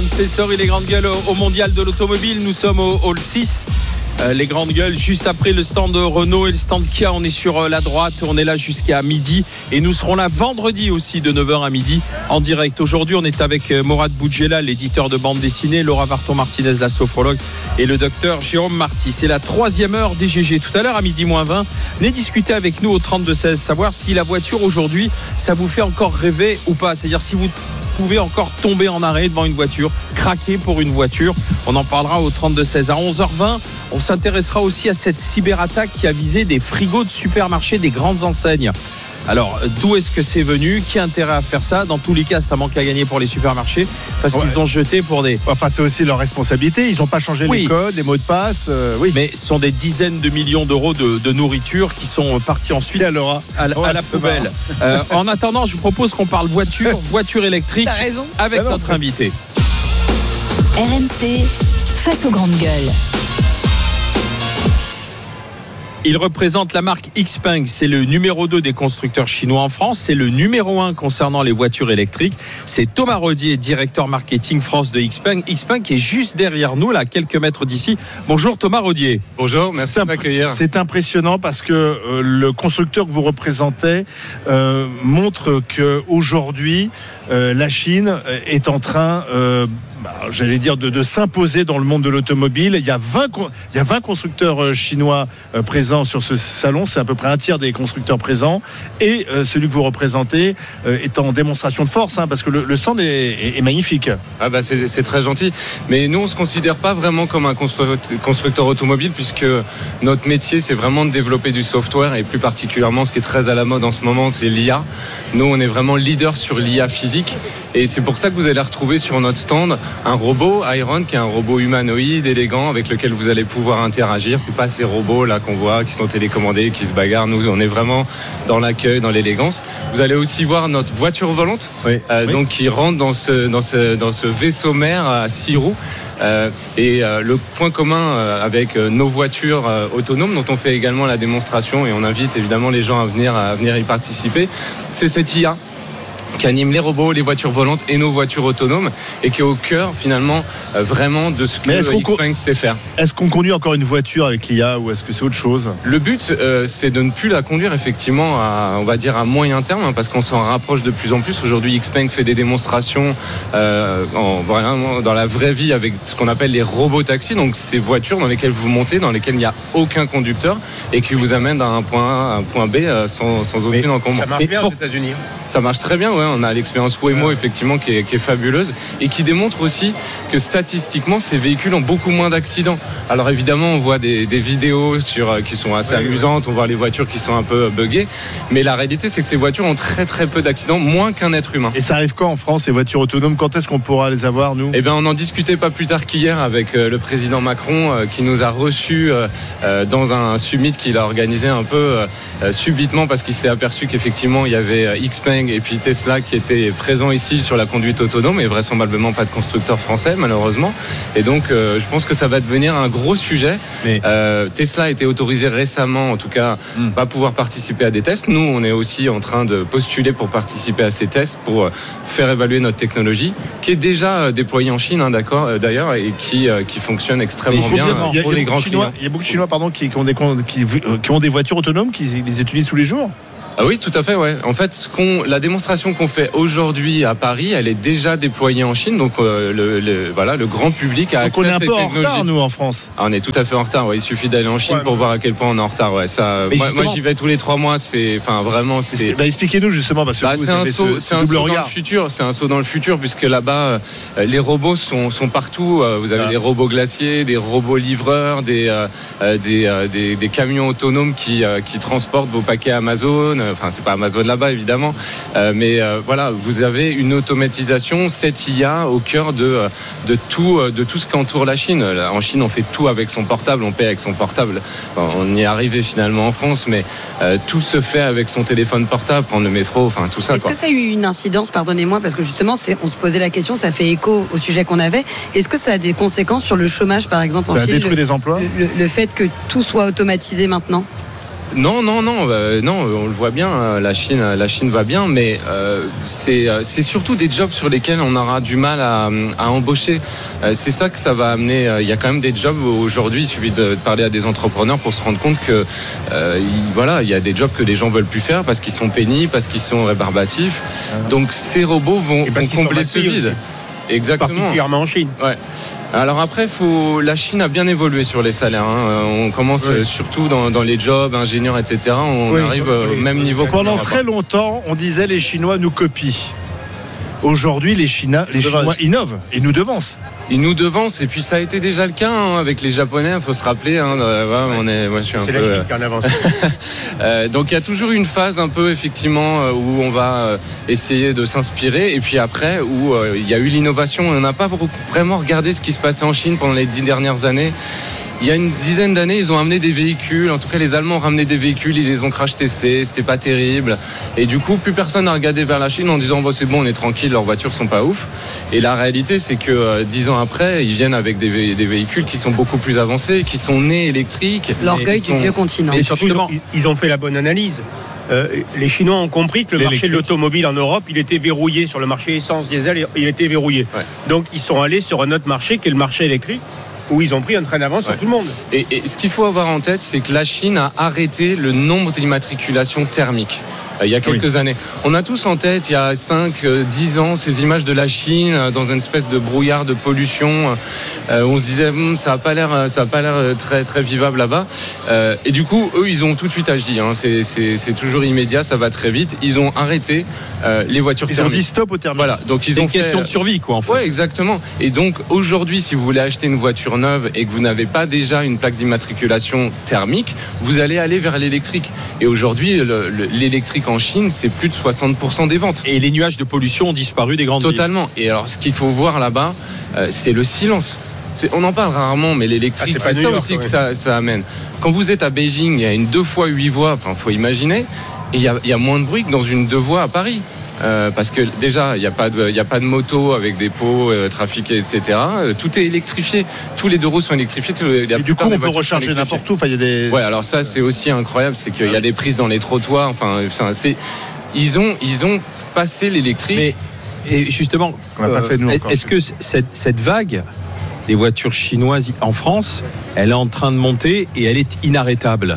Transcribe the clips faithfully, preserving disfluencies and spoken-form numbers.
M C Story, les grandes gueules au, au mondial de l'automobile. Nous sommes au hall six. Euh, les grandes gueules juste après le stand de Renault et le stand Kia. On est sur euh, la droite, on est là jusqu'à midi et nous serons là vendredi aussi de neuf heures à midi en direct. Aujourd'hui on est avec euh, Morad Boudjela, l'éditeur de bande dessinée, Laura Varton-Martinez, la sophrologue, et le docteur Jérôme Marty. C'est la troisième heure des G G. Tout à l'heure à midi moins vingt, venez discuter avec nous au trente-deux seize, savoir si la voiture aujourd'hui ça vous fait encore rêver ou pas, c'est-à-dire si vous pouvez encore tomber en arrêt devant une voiture, craquer pour une voiture. On en parlera au trente-deux seize. À onze heures vingt, on s'intéressera aussi à cette cyberattaque qui a visé des frigos de supermarchés, des grandes enseignes. Alors, d'où est-ce que c'est venu? Qui a intérêt à faire ça? Dans tous les cas, c'est un manque à gagner pour les supermarchés parce ouais. qu'ils ont jeté pour des... Enfin, c'est aussi leur responsabilité. Ils n'ont pas changé oui. les codes, les mots de passe. Euh, oui. Mais ce sont des dizaines de millions d'euros de, de nourriture qui sont partis ensuite à, Laura. à, à, à la poubelle. Euh, en attendant, je vous propose qu'on parle voiture, voiture électrique avec ah non, notre invité. R M C, face aux grandes gueules. Il représente la marque Xpeng, c'est le numéro deux des constructeurs chinois en France, c'est le numéro un concernant les voitures électriques. C'est Thomas Rodier, directeur marketing France de Xpeng. Xpeng qui est juste derrière nous, là, à quelques mètres d'ici. Bonjour Thomas Rodier. Bonjour, merci de m'accueillir. C'est impressionnant parce que euh, le constructeur que vous représentez euh, montre qu'aujourd'hui, euh, la Chine est en train... Euh, j'allais dire de, de s'imposer dans le monde de l'automobile. Il y a vingt, il y a vingt constructeurs chinois euh, présents sur ce salon, c'est à peu près un tiers des constructeurs présents, et euh, celui que vous représentez euh, est en démonstration de force, hein, parce que le, le stand est, est, est magnifique. Ah bah c'est, c'est très gentil, mais nous on se considère pas vraiment comme un constructeur, constructeur automobile, puisque notre métier c'est vraiment de développer du software, et plus particulièrement ce qui est très à la mode en ce moment, c'est l'I A. Nous on est vraiment leader sur l'I A physique, et c'est pour ça que vous allez retrouver sur notre stand un robot Iron, qui est un robot humanoïde élégant avec lequel vous allez pouvoir interagir. C'est pas ces robots là qu'on voit qui sont télécommandés, qui se bagarrent. Nous on est vraiment dans l'accueil, dans l'élégance. Vous allez aussi voir notre voiture volante, oui. Euh, oui. donc qui rentre dans ce dans ce dans ce vaisseau mère à six roues. Euh, et euh, le point commun euh, avec euh, nos voitures euh, autonomes, dont on fait également la démonstration, et on invite évidemment les gens à venir à venir y participer, c'est cette I A qui anime les robots, les voitures volantes et nos voitures autonomes, et qui est au cœur finalement euh, vraiment de ce que Xpeng sait faire. Est-ce qu'on conduit encore une voiture avec l'I A ou est-ce que c'est autre chose? Le but euh, c'est de ne plus la conduire effectivement à, on va dire à moyen terme, hein, parce qu'on s'en rapproche de plus en plus. Aujourd'hui Xpeng fait des démonstrations euh, en, vraiment dans la vraie vie avec ce qu'on appelle les robots taxis, donc ces voitures dans lesquelles vous montez, dans lesquelles il n'y a aucun conducteur et qui vous amènent d'un point A à un point B euh, sans, sans aucune encombre. Ça marche bien aux États-Unis. Ça marche très bien, ouais. On a l'expérience Waymo effectivement qui est, qui est fabuleuse et qui démontre aussi que statistiquement ces véhicules ont beaucoup moins d'accidents. Alors évidemment on voit des, des vidéos sur, qui sont assez oui, amusantes, oui. On voit les voitures qui sont un peu buggées, mais la réalité c'est que ces voitures ont très très peu d'accidents, moins qu'un être humain. Et ça arrive quand en France, ces voitures autonomes? Quand est-ce qu'on pourra les avoir nous? Eh bien on en discutait pas plus tard qu'hier avec le président Macron euh, qui nous a reçus euh, dans un summit qu'il a organisé un peu euh, subitement parce qu'il s'est aperçu qu'effectivement il y avait Xpeng et puis Tesla qui était présent ici sur la conduite autonome, et vraisemblablement pas de constructeur français malheureusement, et donc euh, je pense que ça va devenir un gros sujet. Mais... Euh, Tesla a été autorisé récemment, en tout cas mm. pas pouvoir participer à des tests. Nous on est aussi en train de postuler pour participer à ces tests pour faire évaluer notre technologie qui est déjà déployée en Chine, hein, d'accord, euh, d'ailleurs, et qui, euh, qui fonctionne extrêmement bien euh, pour les grands clients. Il y a beaucoup de Chinois pardon, qui, qui, ont des, qui, qui ont des voitures autonomes, qui les utilisent tous les jours. Ah oui, tout à fait, ouais. En fait, ce qu'on, la démonstration qu'on fait aujourd'hui à Paris, elle est déjà déployée en Chine, donc euh, le, le, voilà, le grand public a donc accès à cette technologie. On est un peu en retard, nous, en France. Ah, on est tout à fait en retard, ouais. Il suffit d'aller en Chine ouais, pour mais... voir à quel point on est en retard, ouais. Ça, moi, moi, j'y vais tous les trois mois, c'est, enfin, vraiment, c'est. Bah, expliquez-nous justement, parce que bah, vous, c'est un saut, ce, c'est un saut dans le futur, c'est un saut dans le futur, puisque là-bas, euh, les robots sont, sont partout. Euh, vous avez ah. des robots glaciers, des robots livreurs, des, euh, des, euh, des, des camions autonomes qui, euh, qui transportent vos paquets Amazon. Enfin, c'est pas Amazon là-bas évidemment, euh, mais euh, voilà, vous avez une automatisation, cette I A au cœur de, de, tout, de tout ce qu'entoure la Chine. En Chine on fait tout avec son portable, on paie avec son portable, enfin, on y est arrivé finalement en France, mais euh, tout se fait avec son téléphone portable, prendre le métro, enfin tout ça. Est-ce quoi. que ça a eu une incidence, pardonnez-moi, parce que justement c'est, on se posait la question, ça fait écho au sujet qu'on avait, est-ce que ça a des conséquences sur le chômage par exemple en Chine? Ça a Chine, détruit le, des emplois le, le fait que tout soit automatisé maintenant? Non, non, non, euh, non, on le voit bien, la Chine, la Chine va bien, mais euh, c'est, c'est surtout des jobs sur lesquels on aura du mal à, à embaucher. Euh, c'est ça que ça va amener. Il y a quand même des jobs aujourd'hui, il suffit de parler à des entrepreneurs pour se rendre compte que euh, il, voilà, il y a des jobs que les gens veulent plus faire parce qu'ils sont pénibles, parce qu'ils sont rébarbatifs. Donc ces robots vont, vont combler ce vide. Aussi. Exactement. Particulièrement en Chine. Ouais. Alors après, faut... la Chine a bien évolué sur les salaires. Hein. On commence oui. surtout dans, dans les jobs, ingénieurs, et cetera. On oui, arrive au même niveau. Pendant très longtemps, on disait les Chinois nous copient. Aujourd'hui, les, China... les Chinois innovent et nous devancent. Ils nous devancent, et puis ça a été déjà le cas hein, avec les Japonais, il faut se rappeler. Hein, euh, ouais, on est, moi, je suis un c'est peu, la Chine qui en avance. euh, donc il y a toujours une phase un peu effectivement où on va euh, essayer de s'inspirer, et puis après où euh, il y a eu l'innovation. On n'a pas vraiment regardé ce qui se passait en Chine pendant les dix dernières années. Il y a une dizaine d'années, ils ont amené des véhicules. En tout cas, les Allemands ont ramené des véhicules. Ils les ont crash testés. C'était pas terrible. Et du coup, plus personne n'a regardé vers la Chine en disant, bon, c'est bon, on est tranquille, leurs voitures sont pas ouf. Et la réalité, c'est que euh, dix ans après, ils viennent avec des, vé- des véhicules qui sont beaucoup plus avancés, qui sont nés électriques. L'orgueil du sont... vieux continent. Et surtout, ils ont, ils ont fait la bonne analyse. Euh, les Chinois ont compris que le marché de l'automobile en Europe, il était verrouillé sur le marché essence, diesel, il était verrouillé. Ouais. Donc, ils sont allés sur un autre marché qui est le marché électrique, où ils ont pris un train d'avance ouais. sur tout le monde. Et, et ce qu'il faut avoir en tête, c'est que la Chine a arrêté le nombre d'immatriculations thermiques. Il y a quelques oui. années. On a tous en tête, il y a cinq, dix ans, ces images de la Chine dans une espèce de brouillard de pollution. Euh, on se disait, hm, ça n'a pas l'air, ça a pas l'air très, très vivable là-bas. Euh, et du coup, eux, ils ont tout de suite agi. Hein. C'est, c'est, c'est toujours immédiat, ça va très vite. Ils ont arrêté euh, les voitures ils thermiques. Ils ont dit stop au thermique. Voilà. Donc, ils c'est ont une fait, question de survie, quoi, en fait. Ouais, exactement. Et donc, aujourd'hui, si vous voulez acheter une voiture neuve et que vous n'avez pas déjà une plaque d'immatriculation thermique, vous allez aller vers l'électrique. Et aujourd'hui, le, le, l'électrique en Chine, c'est plus de soixante pour cent des ventes. Et les nuages de pollution ont disparu des grandes villes. Totalement. Et alors, ce qu'il faut voir là-bas, euh, c'est le silence. C'est, on en parle rarement, mais l'électrique, ah, c'est, c'est ça York, aussi ouais. que ça, ça amène. Quand vous êtes à Beijing, il y a une deux fois huit voies, enfin, faut imaginer, et il y a, il y a moins de bruit que dans une deux voies à Paris. Euh, parce que déjà, il n'y a pas de, il y a pas de moto avec des pots euh, trafiqués, et cetera. Euh, tout est électrifié. Tous les deux roues sont électrifiés. Et du coup, on peut recharger n'importe où. Enfin, il y a des. Ouais, alors ça, c'est aussi incroyable, c'est qu'il y a des prises dans les trottoirs. Enfin, enfin c'est. Ils ont, ils ont passé l'électrique. Mais, et justement, on euh, pas fait de nous est-ce que cette, cette vague des voitures chinoises en France, elle est en train de monter et elle est inarrêtable?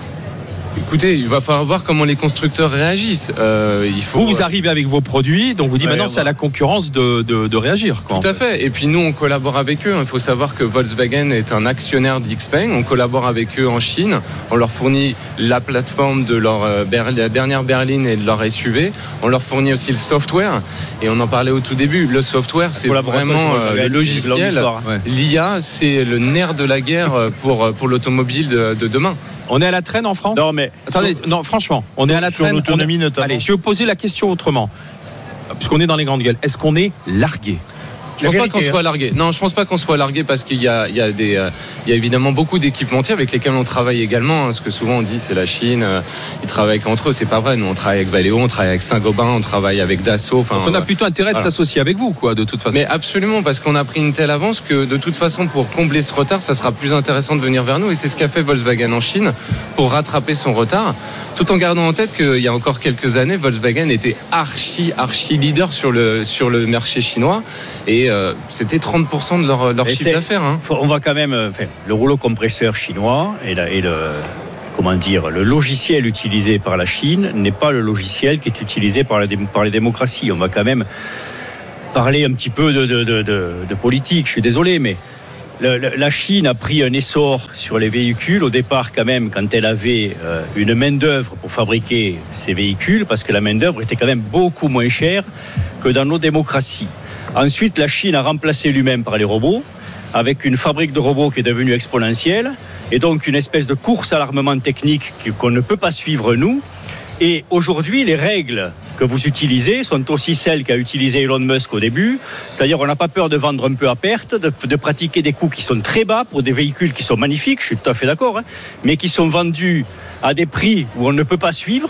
Écoutez, il va falloir voir comment les constructeurs réagissent. Euh, il faut... Vous, vous arrivez avec vos produits, donc vous dites ouais, maintenant c'est à la concurrence de, de, de réagir. Quoi, Tout à fait. Et puis nous, on collabore avec eux. Il faut savoir que Volkswagen est un actionnaire d'Xpeng. On collabore avec eux en Chine. On leur fournit la plateforme de leur euh, ber- la dernière berline et de leur S U V. On leur fournit aussi le software. Et on en parlait au tout début. Le software, c'est vraiment euh, le logiciel. Ouais. L'I A, c'est le nerf de la guerre pour, pour l'automobile de, de demain. On est à la traîne en France ? Non, mais. Attendez, non, franchement, on est à la sur traîne. l'autonomie est... notamment. Allez, je vais vous poser la question autrement. Puisqu'on est dans les grandes gueules. Est-ce qu'on est largué ? Je ne pense pas qu'on soit largué. Non, je pense pas qu'on soit largué parce qu'il y a, il y a des, euh, il y a évidemment beaucoup d'équipementiers avec lesquels on travaille également. Hein, parce que souvent on dit c'est la Chine, euh, ils travaillent qu'entre eux. C'est pas vrai. Nous on travaille avec Valeo, on travaille avec Saint-Gobain, on travaille avec Dassault. Enfin, on a plutôt intérêt de voilà. s'associer avec vous, quoi, de toute façon. Mais absolument, parce qu'on a pris une telle avance que de toute façon, pour combler ce retard, ça sera plus intéressant de venir vers nous. Et c'est ce qu'a fait Volkswagen en Chine pour rattraper son retard, tout en gardant en tête qu'il y a encore quelques années, Volkswagen était archi, archi leader sur le sur le marché chinois et euh, c'était trente pour cent de leur, leur chiffre d'affaires. Hein. Faut, on va quand même, enfin, le rouleau compresseur chinois et, la, et le, comment dire, le logiciel utilisé par la Chine n'est pas le logiciel qui est utilisé par, la, par les démocraties. On va quand même parler un petit peu de, de, de, de, de politique. Je suis désolé, mais le, le, la Chine a pris un essor sur les véhicules au départ quand même quand elle avait euh, une main d'œuvre pour fabriquer ces véhicules, parce que la main d'œuvre était quand même beaucoup moins chère que dans nos démocraties. Ensuite, la Chine a remplacé l'humain par les robots, avec une fabrique de robots qui est devenue exponentielle, et donc une espèce de course à l'armement technique qu'on ne peut pas suivre nous. Et aujourd'hui, les règles que vous utilisez sont aussi celles qu'a utilisé Elon Musk au début, c'est-à-dire on n'a pas peur de vendre un peu à perte, de, de pratiquer des coûts qui sont très bas pour des véhicules qui sont magnifiques, je suis tout à fait d'accord, hein, mais qui sont vendus à des prix où on ne peut pas suivre.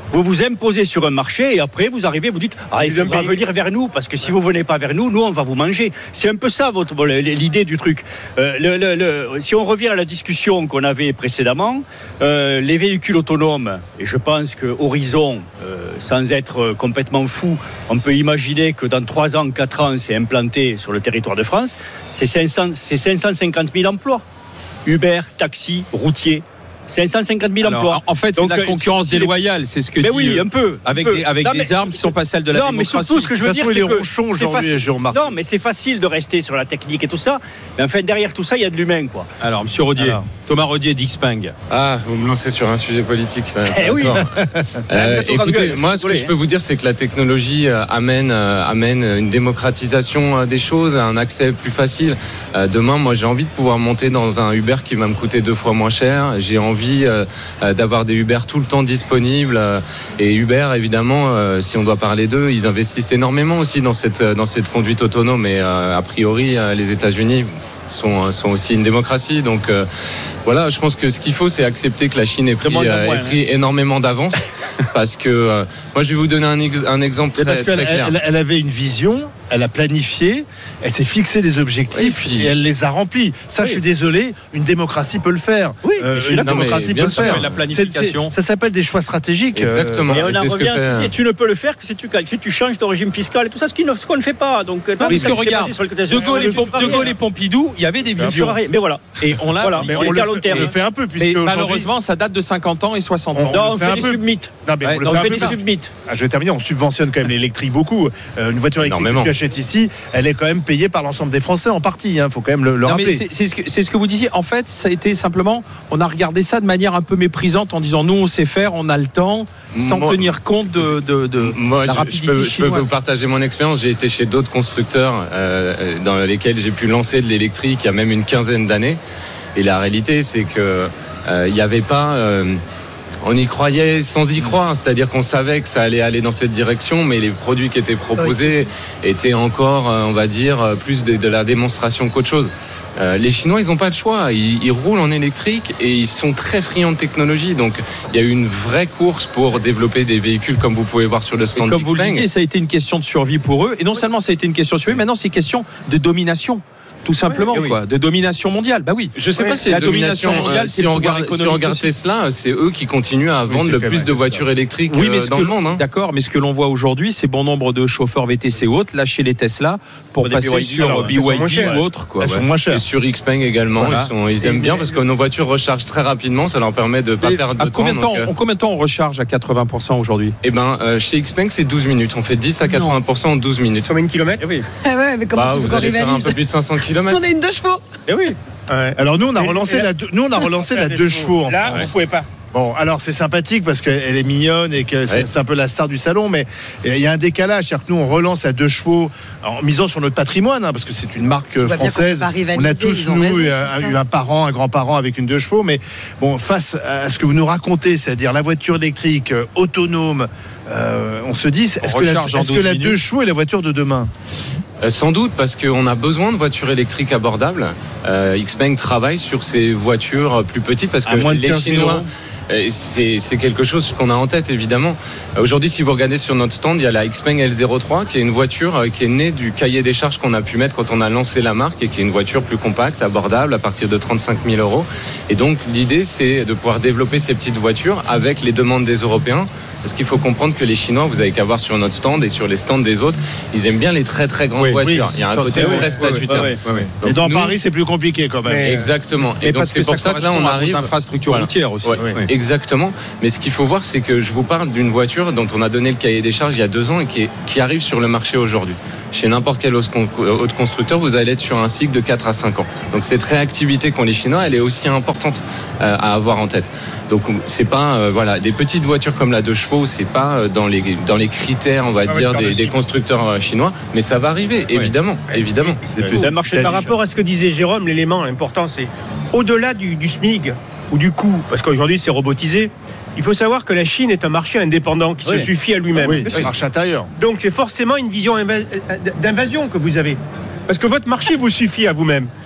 Vous vous imposez sur un marché et après vous arrivez, vous dites ah, il faudra venir vers nous parce que si vous venez pas vers nous, nous on va vous manger. C'est un peu ça votre, l'idée du truc. Euh, le, le, le, si on revient à la discussion qu'on avait précédemment, euh, les véhicules autonomes, et je pense que Horizon, euh, sans être complètement fou, on peut imaginer que dans trois ans, quatre ans, c'est implanté sur le territoire de France, c'est cinq cents, c'est cinq cent cinquante mille emplois. Uber, taxi, routier. cinq cent cinquante mille Alors, emplois. En fait, donc, c'est la concurrence c'est, déloyale, c'est ce que mais dit, oui, un peu. avec un peu. des, avec non, des mais, armes qui sont pas celles de la non, démocratie. mais surtout, ce que je veux de toute dire, façon, c'est il est que ronchon aujourd'hui, j'ai remarqué. Non, mais c'est facile de rester sur la technique et tout ça. Mais enfin, derrière tout ça, il y a de l'humain, quoi. Alors, Monsieur Rodier, Alors. Thomas Rodier d'Xpeng. Ah, vous me lancez sur un sujet politique, ça. Eh oui. euh, écoutez, moi, ce que je peux vous dire, c'est que la technologie euh, amène, euh, amène une démocratisation euh, des choses, un accès plus facile. Euh, demain, moi, j'ai envie de pouvoir monter dans un Uber qui va me coûter deux fois moins cher. J'ai envie euh, euh, d'avoir des Uber tout le temps disponibles. Euh, et Uber, évidemment, euh, si on doit parler d'eux, ils investissent énormément aussi dans cette, dans cette conduite autonome. Et euh, a priori, euh, les États-Unis sont, sont aussi une démocratie. Donc euh, voilà, je pense que ce qu'il faut, c'est accepter que la Chine ait pris, euh, ait pris énormément d'avance. Parce que euh, moi, je vais vous donner un, ex- un exemple très, parce très clair. Elle, elle avait une vision, elle a planifié, elle s'est fixé des objectifs oui, puis... et elle les a remplis. Ça, oui. Je suis désolé, une démocratie peut le faire. Oui, euh, une démocratie peut le sûr, faire. La planification. C'est, c'est, ça s'appelle des choix stratégiques. Exactement. Et on en et revient à ce que tu ne peux le faire que si tu, si tu changes ton régime fiscal et tout ça, ce, qui ne, ce qu'on ne fait pas. Donc, non, parce que regarde, De Gaulle et, Pom- de Gaulle et Pompidou, il y avait des visions. Mais voilà. Et on l'a. Voilà. Mais on le, fait, on le fait un peu. Mais malheureusement, ça date de cinquante ans et soixante ans. Non, on fait des submites. Non, mais on le fait un peu. Ah, je vais terminer, on subventionne quand même l'électrique beaucoup. Euh, une voiture électrique que tu achètes ici, elle est quand même payée par l'ensemble des Français en partie. Il hein, faut quand même le, le non, rappeler. Mais c'est, c'est, ce que, c'est ce que vous disiez. En fait, ça a été simplement, on a regardé ça de manière un peu méprisante en disant nous on sait faire, on a le temps, sans moi, tenir compte de, de, de moi, la je, rapidité je peux, chinoise. Je peux vous partager mon expérience. J'ai été chez d'autres constructeurs euh, dans lesquels j'ai pu lancer de l'électrique il y a même une quinzaine d'années. Et la réalité, c'est que il euh, n'y avait pas. Euh, On y croyait sans y croire, c'est-à-dire qu'on savait que ça allait aller dans cette direction, mais les produits qui étaient proposés oui. étaient encore, on va dire, plus de, de la démonstration qu'autre chose. Euh, les Chinois, ils n'ont pas le choix. Ils, ils roulent en électrique et ils sont très friands de technologie. Donc, il y a eu une vraie course pour développer des véhicules comme vous pouvez voir sur le stand. Et comme vous le disiez, ça a été une question de survie pour eux. Et non seulement ça a été une question de survie, maintenant c'est une question de domination. Tout simplement, oui, oui. quoi, de domination mondiale. Bah oui. Je sais oui. pas si la domination, domination mondiale, euh, si, on regarde, si on regarde Tesla, c'est eux qui continuent à vendre oui, le plus de voitures électriques oui, mais euh, dans le monde. Hein. D'accord, mais ce que l'on voit aujourd'hui, c'est bon nombre de chauffeurs V T C ou autres lâcher les Tesla pour, pour passer B Y D, sur B Y D ou autre. Quoi, elles ouais. sont moins chères. Et sur Xpeng également, voilà. ils, sont, ils aiment et bien parce que nos voitures rechargent très rapidement, ça leur permet de ne pas perdre de combien temps. temps donc, euh... Combien de temps on recharge à quatre-vingts pour cent aujourd'hui? Eh ben, euh, chez Xpeng, c'est douze minutes. On fait dix à quatre-vingts pour cent en douze minutes. Combien de kilomètres? Oui. Ah ouais, mais comment bah, tu veux qu'on rivalise? Un peu plus de cinq cents kilomètres. On a une deux chevaux. Eh oui. Ouais. Alors nous on a relancé la deux, nous on a relancé la deux chevaux en là France. vous pouvez pas. Bon, alors c'est sympathique parce qu'elle est mignonne et que c'est, ouais. c'est un peu la star du salon, mais il y a un décalage, c'est-à-dire que nous on relance à deux chevaux en misant sur notre patrimoine, hein, parce que c'est une marque française. On a tous nous raison, eu, un, eu un parent, un grand-parent avec une deux chevaux, mais bon, face à ce que vous nous racontez, c'est-à-dire la voiture électrique euh, autonome, euh, on se dit, est-ce que la, est-ce que la deux chevaux est la voiture de demain? Euh, sans doute, parce qu'on a besoin de voitures électriques abordables. Euh, Xpeng travaille sur ces voitures plus petites parce que les Chinois. C'est, c'est quelque chose qu'on a en tête évidemment. Aujourd'hui, si vous regardez sur notre stand, il y a la Xpeng L zéro trois qui est une voiture qui est née du cahier des charges qu'on a pu mettre quand on a lancé la marque et qui est une voiture plus compacte, abordable à partir de trente-cinq mille euros. Et donc l'idée c'est de pouvoir développer ces petites voitures avec les demandes des Européens. Parce qu'il faut comprendre que les Chinois, vous avez qu'à voir sur notre stand et sur les stands des autres, ils aiment bien les très très grandes oui, voitures. Oui, il y a un côté très statutaire. Oui, oui, oui, oui. Et dans nous, Paris, c'est plus compliqué quand même. Mais exactement. Et, et donc c'est pour ça que là on arrive aux infrastructures voilà. routières aussi. Ouais, oui. Exactement. Mais ce qu'il faut voir, c'est que je vous parle d'une voiture dont on a donné le cahier des charges il y a deux ans et qui, est, qui arrive sur le marché aujourd'hui. Chez n'importe quel autre constructeur, vous allez être sur un cycle de quatre à cinq ans. Donc cette réactivité qu'ont les Chinois, elle est aussi importante euh, à avoir en tête. Donc c'est pas euh, voilà des petites voitures comme la deux chevaux, c'est pas euh, dans les dans les critères, on va ah dire oui, des, des constructeurs chinois, mais ça va arriver évidemment, oui. évidemment. C'est plus ça marche par rapport à ce que disait Jérôme, l'élément important c'est au-delà du, du SMIC ou du coût, parce qu'aujourd'hui c'est robotisé. Il faut savoir que la Chine est un marché indépendant qui oui. se suffit à lui-même. Oui, c'est un marché intérieur. Donc c'est forcément une vision d'invasion que vous avez. Parce que votre marché vous suffit à vous-même.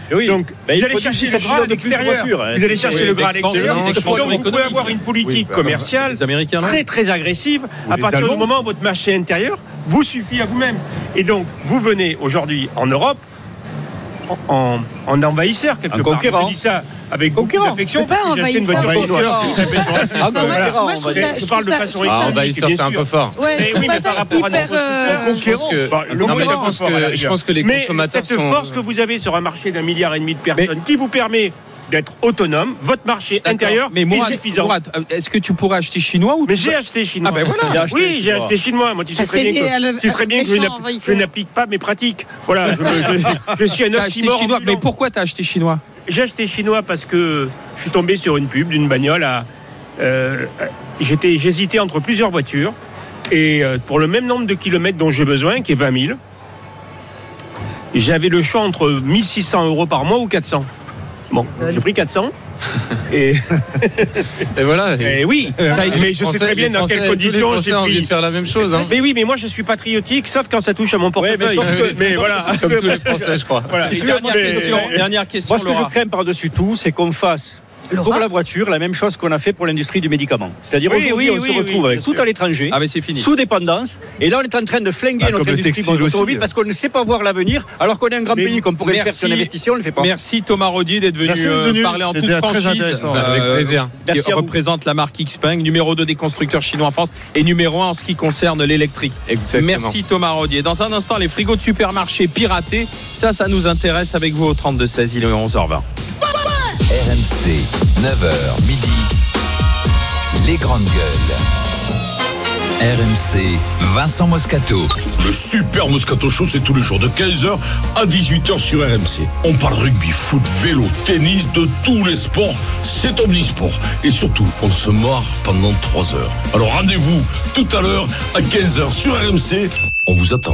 Oui. Donc, ben, vous allez chercher le gras à l'extérieur. Hein, vous allez chercher oui, le gras à l'expansion, l'extérieur. Donc, vous pouvez avoir une politique oui, commerciale les Américains, très, très agressive. Ou À les partir Allemands. du moment où votre marché intérieur vous suffit à vous-même. Et donc, vous venez aujourd'hui en Europe en, en envahisseur, quelque Un part. conquérant. Je dis ça avec beaucoup Conquérant. d'affection. Mais pas parce que j'ai acheté une envahisseur, voiture faut- chinoise. C'est très péjoratif. Ah, Non, moi, conquérant, moi, je on trouve va ça, dire. je Je parle trouve de ça- façon je trouve Ah, ça- envahisseur, bien c'est un sûr. peu fort. Ouais, Mais je oui, trouve mais pas par ça rapport à hyper. notre euh, Je pense que, Bah, le non, mais je conquérant, pense on va que, dire. je pense que les Mais consommateurs cette sont. force que vous avez sur un marché d'un milliard et demi de personnes qui vous permet d'être autonome, votre marché D'accord. intérieur mais Mourad, est suffisant. Mourad, est-ce que tu pourrais acheter chinois ou Mais tu j'ai vas- acheté chinois. Ah ben voilà. Il a acheté Oui, j'ai chinois. acheté chinois. Moi, tu sais Ça, très c'est bien lié à que, le- tu sais très bien que je méchant n'app- envahisseur. je n'applique pas mes pratiques. Voilà, je, je- je suis un T'as acheté oxymore chinois. ambulant. Mais pourquoi t'as acheté chinois? J'ai acheté chinois parce que je suis tombé sur une pub d'une bagnole à. euh, j'étais, j'hésitais entre plusieurs voitures et euh, pour le même nombre de kilomètres dont j'ai besoin, qui est vingt mille, j'avais le choix entre mille six cents euros par mois ou quatre cents. Bon, j'ai pris quatre cents. Et, Et voilà. Et et oui, mais je sais très bien dans quelles conditions j'ai j'ai envie pris. de faire la même chose. Hein. Mais oui, mais moi je suis patriotique, sauf quand ça touche à mon Ouais, mais portefeuille. sauf que- mais voilà. Comme tous les Français, je crois. Voilà. Et Tu vois, dernière mais- question, dernière question, Moi, ce que je Laura. crains par-dessus tout, c'est qu'on fasse Laura pour la voiture la même chose qu'on a fait pour l'industrie du médicament. C'est-à-dire Oui, aujourd'hui, oui, on oui, se oui, retrouve bien avec tout sûr. à l'étranger, Ah mais c'est fini. sous dépendance, et là on est en train de flinguer Ah, notre comme le industrie textile automobile aussi. parce qu'on ne sait pas voir l'avenir, alors qu'on est un grand Mais pays, qu'on pourrait le faire merci. sur l'investissement, on ne le fait pas. Merci Thomas Rodier d'être venu, Merci d'être euh, venu. parler en toute C'était très franchise. intéressant. Avec plaisir. Merci Qui à vous. représente la marque Xpeng, numéro deux des constructeurs chinois en France et numéro un en ce qui concerne l'électrique. Exactement. Merci Thomas Rodier. Dans un instant, les frigos de supermarché piratés, ça, ça nous intéresse avec vous au trente-deux seize, il est onze heures vingt. R M C, neuf heures midi, les grandes gueules. R M C, Vincent Moscato. Le Super Moscato Show, c'est tous les jours de quinze heures à dix-huit heures sur R M C. On parle rugby, foot, vélo, tennis, de tous les sports. C'est omnisport. Et surtout, on se marre pendant trois heures. Alors rendez-vous tout à l'heure à quinze heures sur R M C. On vous attend.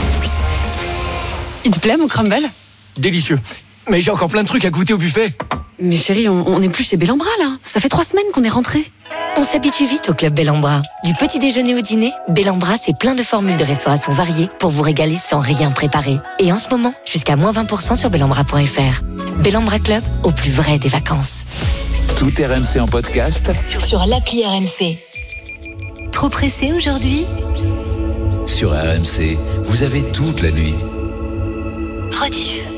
Il te plaît mon crumble? Délicieux. Mais j'ai encore plein de trucs à goûter au buffet. Mais chérie, on on n'est plus chez Bellambra là. Ça fait trois semaines qu'on est rentrés. On s'habitue vite au Club Bellambra. Du petit déjeuner au dîner, Bellambra, c'est plein de formules de restauration variées pour vous régaler sans rien préparer. Et en ce moment, jusqu'à moins vingt pour cent sur bellambra point f r. Bellambra Club, au plus vrai des vacances. Tout R M C en podcast Sur l'appli R M C. Trop pressé aujourd'hui? sur R M C. Vous avez toute la nuit. Rediff.